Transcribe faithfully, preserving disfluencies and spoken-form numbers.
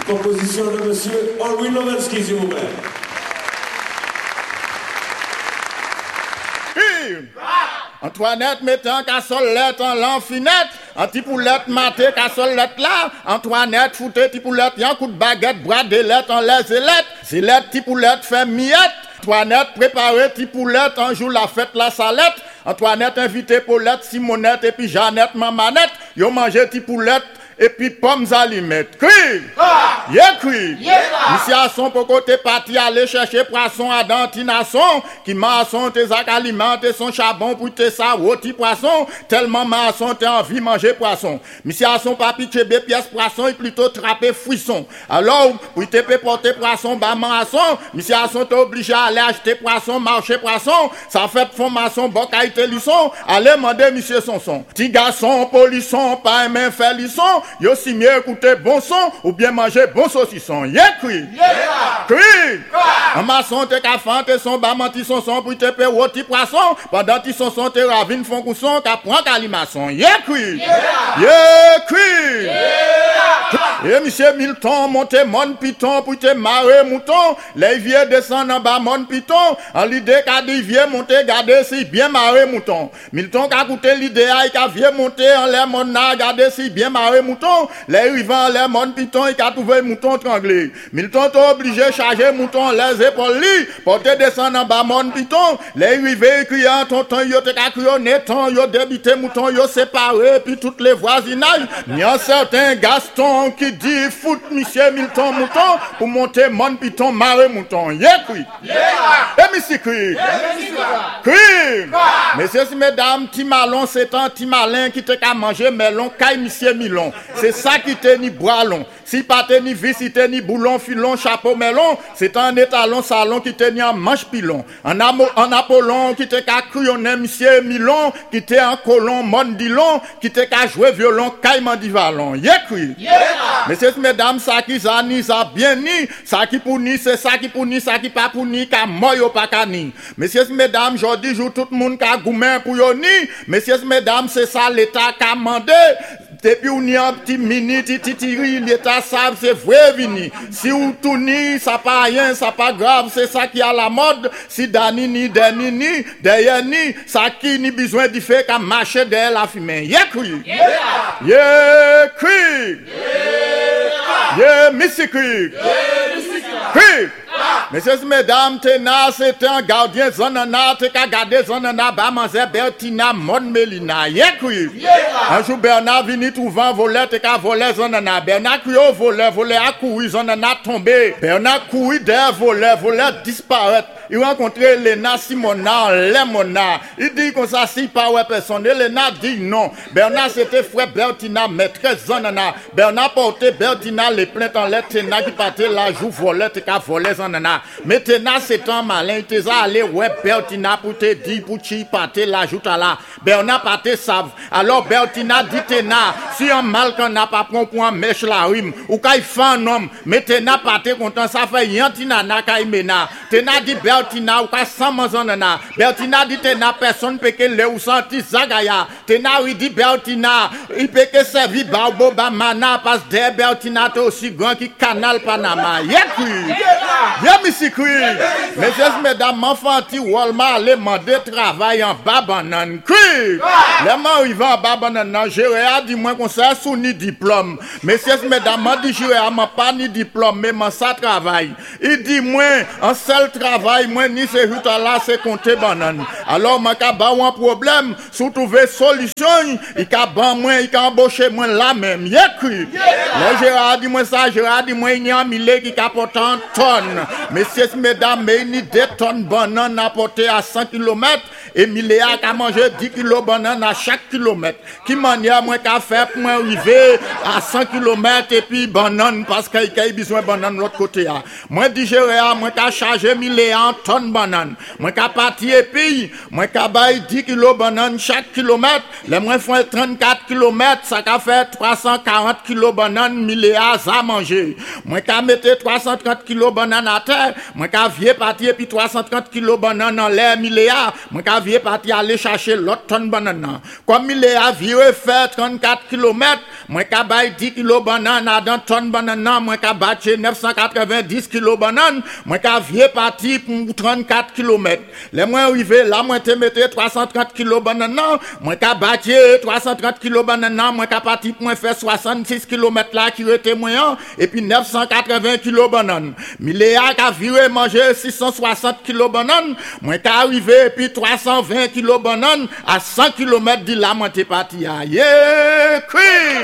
Composition de monsieur Orwin Novelski, s'il vous plaît. Antoinette mettant cassolette en l'enfinette, antipoulette maté cassolette là, Antoinette foutait tipoulette, y'en coup de baguette, bras d'élette en les ailettes, c'est l'être tipoulette fait miette, Antoinette préparait tipoulette, en joue la fête la salette, Antoinette invité Paulette, Simonette et puis Jeannette mamanette, y'ont mangé tipoulette, et puis pommes alimettes. Cri! Ah! Yeah, cri! Yeah! Ici à son pour côté parti aller chercher poisson à dentination, qui maçon tes alimenter son charbon pour tes ça rôti poisson, tellement maçon t'es envie manger poisson. Ici à son papi chébé pièce poisson et plutôt trapper frisson. Alors, pour te porter poisson bas maçon, ici à son t'es obligé à aller acheter poisson, marcher poisson, ça fait fond maçon, bon qualité lisson, allez demander monsieur Sonson. Petit garçon, polisson, pas un main fait lisson, yo si mieux écouter bon son ou bien manger bon saucisson. Yeah, cri! Yeah! Cri! En maçon te ka fante son ba menti son son pour te payer rôti poisson pendant ti son son te ravine font cousson ka prend calimaçon. Yeah, cri! Yeah! Yeah, cri! Yeah! Et monsieur Milton monte mon piton pour te marrer mouton, les vieux descendent en bas mon piton, en l'idée qu'a dit vieux monter garder si bien marrer mouton. Milton qu'a coûté l'idée a qu'a vieux monter en l'air mon na garder si bien marrer mouton. Les rivants, les mon piton, il a trouvé mouton tranglé. Milton t'ont obligé de charger mouton les épaules li, porter descendre en bas mon piton. Les rivés criant tonton, yo te ka crié neton, yo débité mouton, yo séparé, puis toutes les voisinages. Il y a un certain Gaston qui dit fout monsieur Milton mouton pour monter mon piton marrer mouton. Yeah, cri. Yeah. Et monsieur cri. Cri. Messieurs et mesdames, ti malon, c'est un ti malin qui te ka manger melon, caille monsieur Milon. C'est ça qui te ni bras long. Si pas te ni vis, si te ni boulon, filon, chapeau melon, c'est un étalon salon qui te ni en manche pilon. En, amo, en Apollon qui te ka crayonné monsieur Milon, qui te en colon, mondilon, qui te ka joué violon, caïman divalon. Yeah, cri. Yeah. Messieurs, mesdames, ça qui ça ni, ça bien ni, ça qui pour ni, c'est ça qui pour ni, ça qui pas pour ni, ka moyo pas ka ni. Messieurs, mesdames, aujourd'hui, joue tout le monde ka goumen pour yo ni. Messieurs, mesdames, c'est ça l'État ka mandé. Depuis on y a un petit mini titiri, l'état savent c'est vrai vini. Si ou tout ni, ça pas rien, ça pas grave, c'est ça qui a la mode. Si dani ni, dani ni, derrière ni, ça qui ni besoin d'y faire qu'à marcher derrière la fumée. Yeah, cri! Yeah! Yeah, cri! Yeah! Yeah, missy cri! Yeah, missy cri! Messieurs et mesdames, Tena, c'était un gardien Zanana, t'es qu'à garder Zanana, Bamanzé, Bertina, Mon Melina. Yeah, cri! Un jour, Bernard vini trouvant voler, t'es qu'à voler Zanana. Bernard crie au volet, volet a couru, Zanana tombé. Bernard couru derrière volet, volet disparaît. Il rencontrait Lena Simona, Lemona. Il dit comme ça, si pas ouais personne. Lena dit non. Bernard, c'était frère Bertina, maîtresse Zanana. Bernard portait Bertina, les plaintes en lettres, Tena qui partait la joue volet, t'es qu'à voler Zanana. Mais Tena, c'est un malin, il t'es allé, ouais, Bertina, pour te dire, pour t'y partir, l'ajoute à la. Bernard partait savent. Alors Bertina dit Tena, si un mal qu'on n'a pas pris pour un mèche la rime, ou qu'il fait un homme, mais Tena partait content, ça fait yantina na kaimena. Tena dit Bertina, ou qu'il sans manzanana. Bertina dit Tena, personne peut que le ou senti zagaya. Tena, il dit Bertina, il peut que servir Barbo Bamana, parce que Bertina, t'es aussi grand que Canal Panama. Yeah, cri! Yeah, Missy cri! Messieurs, mesdames, enfants, ti Walmart, allez demander travail en Babanan. Cri! Les gens arrivent en Babanan, j'ai a dit moi qu'on sait sous ni diplôme. Messieurs, mesdames, m'a dit j'ai pas ni diplôme, mais moi ça travail. Il dit moi, un seul travail, moi ni c'est juste là, c'est compter banane. Alors, moi, quand ba un problème, sous trouver solution, il ka ban moi, il ka embaucher moi là même. Yeah, cri! Les Gérard dit moi ça, Gérard dit moi il y a un millet qui capote en tonnes. Messieurs, mesdames, mais il y a deux tonnes de bananes à porter à cent kilomètres et millet a mangé dix kilos de bananes à chaque kilomètre. Qui manière moi qu'a fait pour moi arriver à cent kilomètres et puis banane parce qu'il y a besoin de banane de l'autre côté. Moi, dit Gérard, moi qu'a chargé millet en l'autre tonne banane. Moi ka parti et puis, moi ka bail dix kilos banane chaque kilomètre. Les moins font trente-quatre kilomètres, ça ka fait trois cent quarante kilos banane milléas à manger. Moi ka mette trois cent trente kilos banane à terre. Moi ka vieux parti et puis trois cent trente kilos banane en l'air milléas. Moi ka vieux parti aller chercher l'autre tonne banane. Comme milléas vieux fait trente-quatre kilomètres, moi ka bail dix kilos banane à dans tonne banane, moi ka battre neuf cent quatre-vingt-dix kilos banane, moi ka vieux parti pour trente-quatre kilomètres. Les moins arrivé là, moi te mette trois cent trente kilos banane, moi ka battre trois cent trente kilos banane, moi ka parti pour faire soixante-six kilomètres là qui était moyen et puis neuf cent quatre-vingts kilos banane. Miléa ka viré manger six cent soixante kilos banane, moi ka arrivé et puis trois cent vingt kilos banane à cent kilomètres de là moi te parti. Yeah, cri!